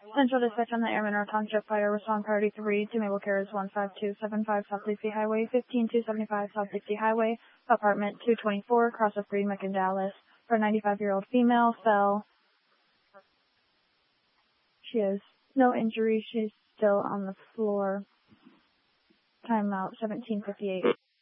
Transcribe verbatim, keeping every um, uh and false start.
Central Dispatch on the Airman or Township Fire. Respond priority three to Mabel Cares one five two seven five South Lacey Highway, fifteen two seventy-five South Lacey Highway, apartment two twenty-four, Cross of Green, McInDallas. For a ninety-five-year-old female, fell. She has no injury. She's still on the floor. Timeout seventeen fifty-eight.